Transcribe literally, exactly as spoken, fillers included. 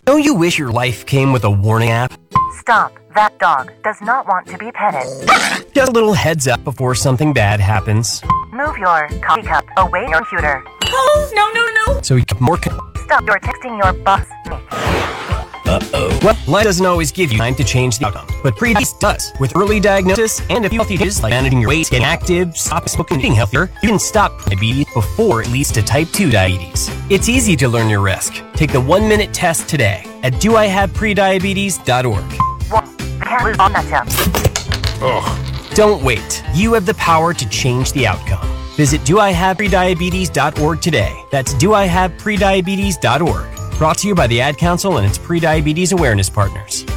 Don't you wish your life came with a warning app? Stop. That dog does not want to be petted. Just a little heads up before something bad happens. Move your coffee cup away from your computer. Oh, no, no, no. So you can more... Con- Stop. You're texting your boss. Me. Uh-oh. Well, life doesn't always give you time to change the outcome, but pre-diabetes does. With early diagnosis and a few healthy tips like managing your weight, getting active, stop smoking, eating healthier, you can stop diabetes before it leads to type two diabetes. It's easy to learn your risk. Take the one-minute test today at do I have prediabetes dot org. Whoa, I can't lose on that jump. Ugh. Don't wait. You have the power to change the outcome. Visit do I have prediabetes dot org today. That's do I have prediabetes dot org. Brought to you by the Ad Council and its pre-diabetes awareness partners.